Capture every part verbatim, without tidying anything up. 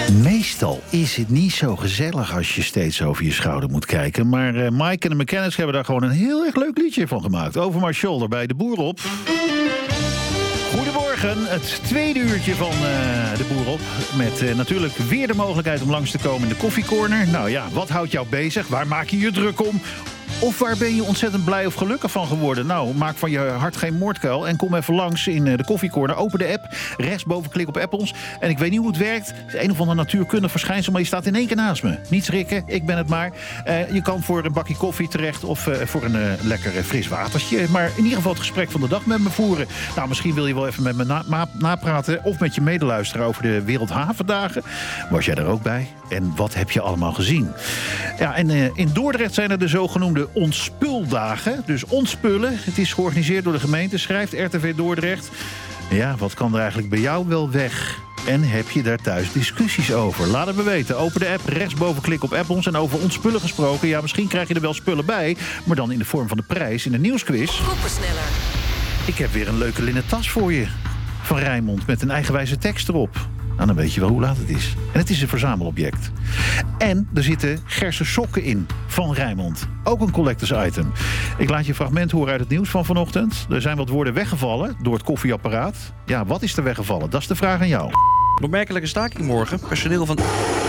Meestal is het niet zo gezellig als je steeds over je schouder moet kijken. Maar uh, Mike en de Mechanics hebben daar gewoon een heel erg leuk liedje van gemaakt. Over My Shoulder bij De Boer Op. Goedemorgen, het tweede uurtje van uh, De Boer Op. Met uh, natuurlijk weer de mogelijkheid om langs te komen in de koffiecorner. Nou ja, wat houdt jou bezig? Waar maak je je druk om? Of waar ben je ontzettend blij of gelukkig van geworden? Nou, maak van je hart geen moordkuil en kom even langs in de koffiecorner. Open de app, rechtsboven klik op Apples. En ik weet niet hoe het werkt. Het is een of ander natuurkundig verschijnsel, maar je staat in één keer naast me. Niet schrikken, ik ben het maar. Uh, je kan voor een bakje koffie terecht of uh, voor een uh, lekker uh, fris watertje. Maar in ieder geval het gesprek van de dag met me voeren. Nou, misschien wil je wel even met me na- na- napraten of met je medeluisteren over de Wereldhavendagen. Was jij er ook bij? En wat heb je allemaal gezien? Ja, en uh, in Dordrecht zijn er de zogenoemde ontspuldagen. Dus ontspullen. Het is georganiseerd door de gemeente, schrijft R T V Dordrecht. Ja, wat kan er eigenlijk bij jou wel weg? En heb je daar thuis discussies over? Laat het me weten. Open de app, rechtsboven klik op Apples. En over ontspullen gesproken. Ja, misschien krijg je er wel spullen bij. Maar dan in de vorm van de prijs in de nieuwsquiz. Koppensneller. Ik heb weer een leuke linnen tas voor je. Van Rijnmond met een eigenwijze tekst erop. Nou, dan weet je wel hoe laat het is. En het is een verzamelobject. En er zitten Gerse sokken in van Rijnmond. Ook een collectors item. Ik laat je een fragment horen uit het nieuws van vanochtend. Er zijn wat woorden weggevallen door het koffieapparaat. Ja, wat is er weggevallen? Dat is de vraag aan jou. Een opmerkelijke staking morgen. Personeel van...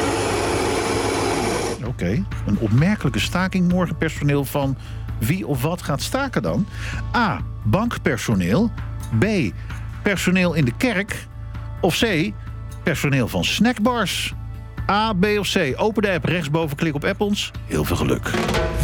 Oké, okay. Een opmerkelijke staking morgen. Personeel van wie of wat gaat staken dan? A. Bankpersoneel. B. Personeel in de kerk. Of C. Personeel van snackbars. A, B of C. Open de app, rechtsboven klik op Apples. Heel veel geluk.